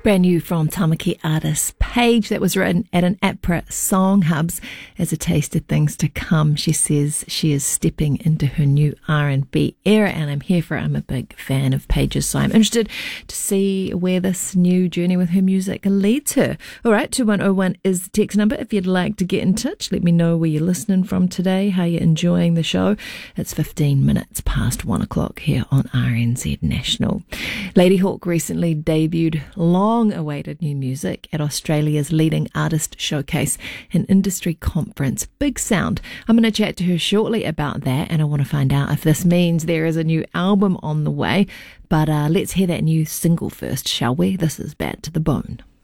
Brand new from Tamaki artist Paige, that was written at an APRA Song Hubs as a taste of things to come. She says she is stepping into her new R&B era, and I'm here for it. I'm a big fan of Paige's, so I'm interested to see where this new journey with her music leads her. All right, 2101 is the text number if you'd like to get in touch. Let me know where you're listening from today, how you're enjoying the show. It's 15 minutes past 1 o'clock here on RNZ National. Ladyhawke recently debuted long-awaited new music at Australia's leading artist showcase and industry conference, Big Sound. I'm going to chat to her shortly about that, and I want to find out if this means there is a new album on the way. But let's hear that new single first, shall we? This is Bad to the Bone.